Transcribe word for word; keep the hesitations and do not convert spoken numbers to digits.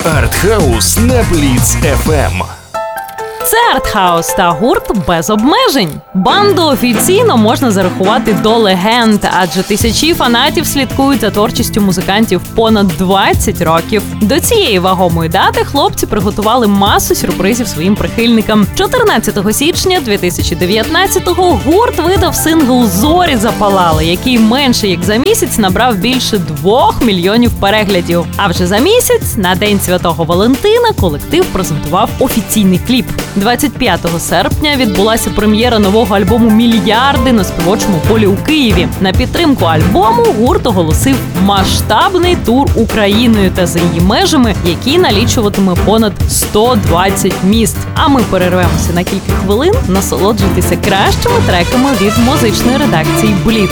Артхаус на Бліц еф ем. Це Артхаус та гурт без обмежень. Банду офіційно можна зарахувати до легенд, адже тисячі фанатів слідкують за творчістю музикантів понад двадцять років. До цієї вагомої дати хлопці приготували масу сюрпризів своїм прихильникам. чотирнадцятого січня дві тисячі дев'ятнадцятого гурт видав сингл «Зорі запалали», який менше як за місяць набрав більше двох мільйонів переглядів. А вже за місяць, на День Святого Валентина, колектив презентував офіційний кліп. двадцять п'ятого серпня відбулася прем'єра нового альбому «Мільярди» на Співочому полі у Києві. На підтримку альбому гурт оголосив масштабний тур Україною та за її межами, який налічуватиме понад сто двадцять міст. А ми перервемося на кілька хвилин насолоджуватися кращими треками від музичної редакції «Бліц».